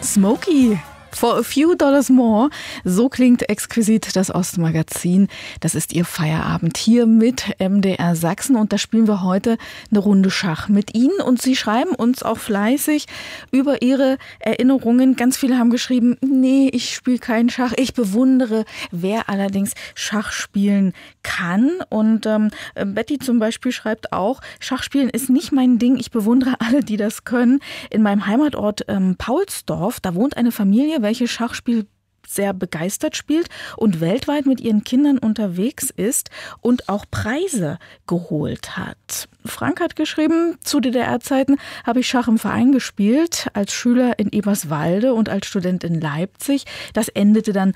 Smokey. For a few dollars more. So klingt exquisit das Ostmagazin. Das ist Ihr Feierabend hier mit MDR Sachsen. Und da spielen wir heute eine Runde Schach mit Ihnen. Und Sie schreiben uns auch fleißig über Ihre Erinnerungen. Ganz viele haben geschrieben, nee, ich spiele keinen Schach. Ich bewundere, wer allerdings Schach spielen kann. Und Betty zum Beispiel schreibt auch, Schachspielen ist nicht mein Ding. Ich bewundere alle, die das können. In meinem Heimatort Paulsdorf, da wohnt eine Familie, welche Schachspiel sehr begeistert spielt und weltweit mit ihren Kindern unterwegs ist und auch Preise geholt hat. Frank hat geschrieben, zu DDR-Zeiten habe ich Schach im Verein gespielt, als Schüler in Eberswalde und als Student in Leipzig. Das endete dann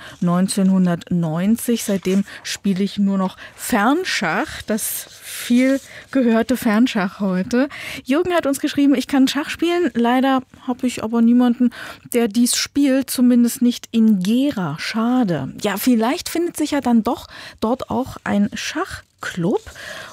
1990. Seitdem spiele ich nur noch Fernschach, das viel gehörte Fernschach heute. Jürgen hat uns geschrieben, ich kann Schach spielen. Leider habe ich aber niemanden, der dies spielt, zumindest nicht in Gera. Schade. Ja, vielleicht findet sich ja dann doch dort auch ein Schachclub.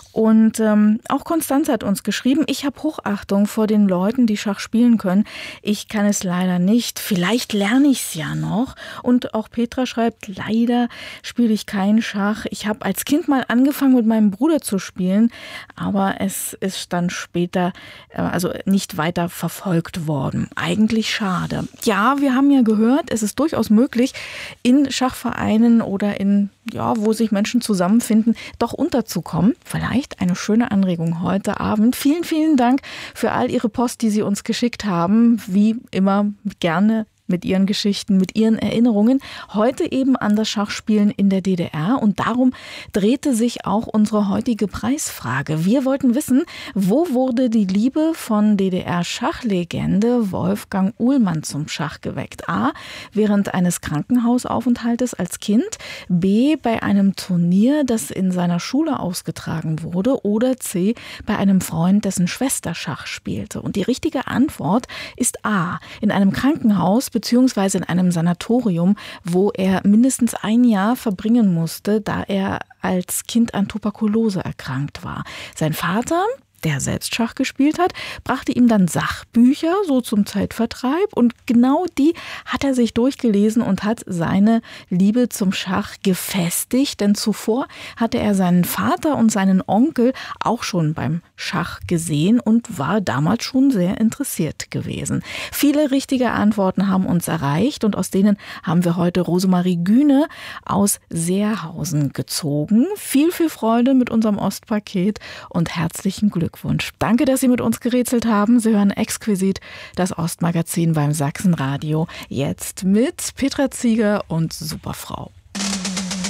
Und auch Konstanze hat uns geschrieben, ich habe Hochachtung vor den Leuten, die Schach spielen können. Ich kann es leider nicht. Vielleicht lerne ich es ja noch. Und auch Petra schreibt, leider spiele ich keinen Schach. Ich habe als Kind mal angefangen mit meinem Bruder zu spielen, aber es ist dann später also nicht weiter verfolgt worden. Eigentlich schade. Ja, wir haben ja gehört, es ist durchaus möglich, in Schachvereinen oder in, ja, wo sich Menschen zusammenfinden, doch unterzukommen. Vielleicht eine schöne Anregung heute Abend. Vielen, vielen Dank für all Ihre Post, die Sie uns geschickt haben. Wie immer gerne mit Ihren Geschichten, mit Ihren Erinnerungen. Heute eben an das Schachspielen in der DDR. Und darum drehte sich auch unsere heutige Preisfrage. Wir wollten wissen, wo wurde die Liebe von DDR-Schachlegende Wolfgang Uhlmann zum Schach geweckt? A. Während eines Krankenhausaufenthaltes als Kind. B. Bei einem Turnier, das in seiner Schule ausgetragen wurde. Oder C. Bei einem Freund, dessen Schwester Schach spielte. Und die richtige Antwort ist A. In einem Krankenhaus beziehungsweise in einem Sanatorium, wo er mindestens ein Jahr verbringen musste, da er als Kind an Tuberkulose erkrankt war. Sein Vater, der selbst Schach gespielt hat, brachte ihm dann Sachbücher, so zum Zeitvertreib. Und genau die hat er sich durchgelesen und hat seine Liebe zum Schach gefestigt. Denn zuvor hatte er seinen Vater und seinen Onkel auch schon beim Schach gesehen und war damals schon sehr interessiert gewesen. Viele richtige Antworten haben uns erreicht und aus denen haben wir heute Rosemarie Güne aus Seerhausen gezogen. Viel Freude mit unserem Ostpaket und herzlichen Glückwunsch. Danke, dass Sie mit uns gerätselt haben. Sie hören exquisit das Ostmagazin beim Sachsenradio. Jetzt mit Petra Zieger und Superfrau.